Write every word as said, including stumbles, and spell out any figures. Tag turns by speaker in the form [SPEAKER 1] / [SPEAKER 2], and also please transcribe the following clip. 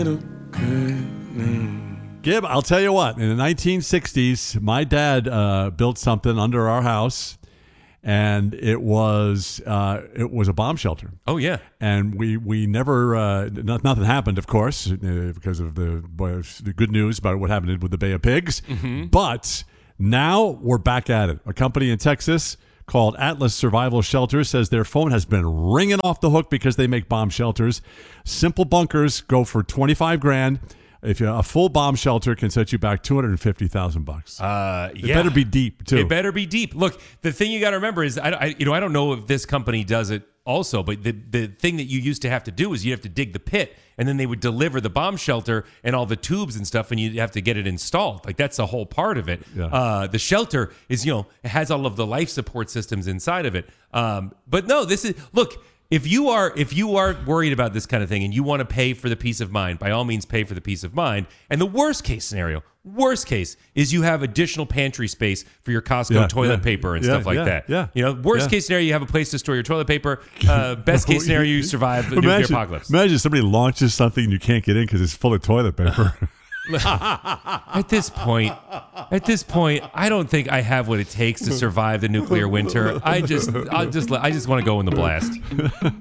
[SPEAKER 1] Gib, I'll tell you what. In the nineteen sixties, my dad uh, built something under our house, and it was uh, it was a bomb shelter.
[SPEAKER 2] Oh yeah,
[SPEAKER 1] and we we never uh, no, nothing happened, of course, uh, because of the boy, the good news about what happened with the Bay of Pigs.
[SPEAKER 2] Mm-hmm.
[SPEAKER 1] But now we're back at it. A company in Texas called Atlas Survival Shelter says their phone has been ringing off the hook because they make bomb shelters. Simple bunkers go for twenty-five grand. If you, a full bomb shelter can set you back two hundred fifty thousand bucks.
[SPEAKER 2] Uh,
[SPEAKER 1] it
[SPEAKER 2] yeah.
[SPEAKER 1] better be deep too.
[SPEAKER 2] It better be deep. Look, the thing you got to remember is, I, I, you know, I don't know if this company does it also, but the the thing that you used to have to do is you have to dig the pit, and then they would deliver the bomb shelter and all the tubes and stuff, and you have to get it installed. Like that's the whole part of it.
[SPEAKER 1] Yeah.
[SPEAKER 2] Uh, the shelter is, you know, it has all of the life support systems inside of it. Um, but no, this is look. If you are if you are worried about this kind of thing and you want to pay for the peace of mind, by all means pay for the peace of mind. And the worst case scenario, worst case, is you have additional pantry space for your Costco
[SPEAKER 1] Yeah,
[SPEAKER 2] toilet
[SPEAKER 1] yeah,
[SPEAKER 2] paper and
[SPEAKER 1] yeah,
[SPEAKER 2] stuff like
[SPEAKER 1] yeah,
[SPEAKER 2] that.
[SPEAKER 1] yeah,
[SPEAKER 2] You know, worst
[SPEAKER 1] yeah.
[SPEAKER 2] case scenario, you have a place to store your toilet paper. Uh, best case scenario, you survive the nuclear
[SPEAKER 1] imagine,
[SPEAKER 2] apocalypse.
[SPEAKER 1] Imagine somebody launches something and you can't get in because it's full of toilet paper.
[SPEAKER 2] At this point, at this point, I don't think I have what it takes to survive the nuclear winter. I just, I just, I just want to go in the blast.